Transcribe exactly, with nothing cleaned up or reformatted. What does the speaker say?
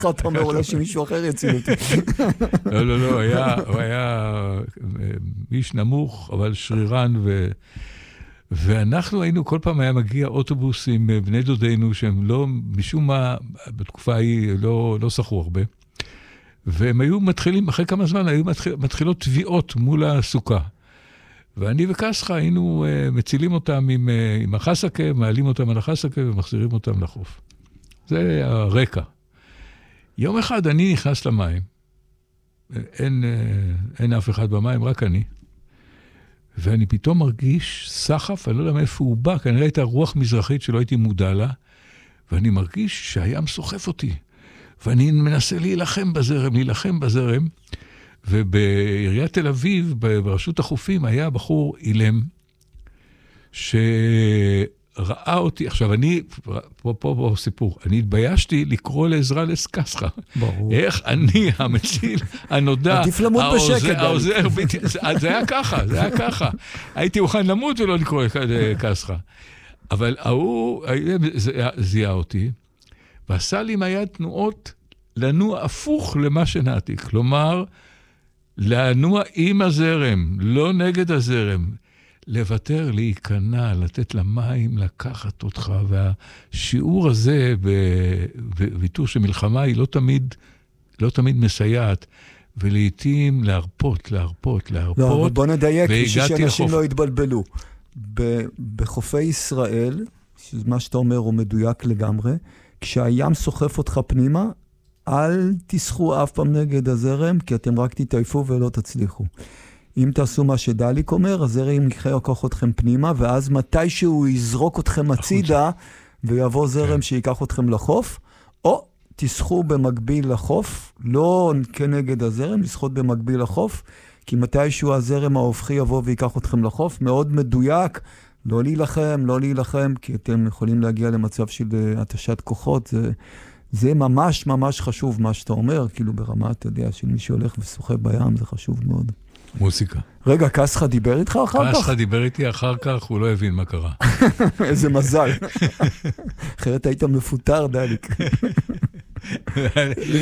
אתה אומר אולי שמישהו אחר יציל אותי. לא, לא, לא, היה, הוא היה איש נמוך, אבל שרירן, ו... ואנחנו היינו, כל פעם היה מגיע אוטובוס עם בני דודינו, שהם לא, משום מה, בתקופה ההיא לא, לא שחו הרבה, והם היו מתחילים, אחרי כמה זמן, היו מתחיל, מתחילות תביעות מול הסוכה. ואני וקסחה היינו uh, מצילים אותם עם, uh, עם החסקה, מעלים אותם על החסקה ומחזירים אותם לחוף. זה הרקע. יום אחד אני נכנס למים, אין, uh, אין אף אחד במים, רק אני, ואני פתאום מרגיש סחף, אני לא יודע מאיפה הוא בא, כנראה הייתה רוח מזרחית שלא הייתי מודע לה, ואני מרגיש שהים סוחף אותי, ואני מנסה להילחם בזרם, להילחם בזרם, ובעיריית תל אביב, ברשות החופים, היה בחור אילם, שראה אותי, עכשיו אני, פה, פה, פה סיפור, אני התביישתי לקרוא לעזרה לקסחה. ברור. איך אני, המציל, הנודע, עדיף למות בשקט. העוזר, זה היה ככה, זה היה ככה. הייתי מוכן למות ולא לקרוא לקסחה. אבל הוא זיהה אותי, ועשה לי עם היד תנועות לנוע הפוך למה שנעתי. כלומר, לנוע עם הזרם, לא נגד הזרם. לוותר, להיכנע, לתת למים, לקחת אותך. והשיעור הזה בוויתור של מלחמה היא לא תמיד, לא תמיד מסייעת. ולעיתים להרפות, להרפות, להרפות. לא, אבל בוא נדייק, בשביל שאנשים לחוף. לא יתבלבלו. בחופי ישראל, מה שאתה אומר הוא מדויק לגמרי, כשהים סוחף אותך פנימה, אל תשחו אף פעם נגד הזרם, כי אתם רק תתעייפו ולא תצליחו. אם תעשו מה שדליק אומר, הזרם ייקח אתכם פנימה, ואז מתי שהוא יזרוק אתכם הצידה, ויבוא זרם שיקח אתכם לחוף, או תשחו במקביל לחוף, לא כנגד הזרם, לשחות במקביל לחוף, כי מתישהו הזרם ההופכי יבוא ויקח אתכם לחוף, מאוד מדויק, לא להילחם, לא להילחם, כי אתם יכולים להגיע למצב של התשת כוחות, זה, זה ממש ממש חשוב מה שאתה אומר, כאילו ברמה, אתה יודע, של מי שהולך ושוחה בים, זה חשוב מאוד. מוסיקה. רגע, קסחה דיבר איתך אחר כך? קסחה דיבר איתי אחר כך, הוא לא הבין מה קרה. איזה מזל. אחרת היית מפוטר, דליק.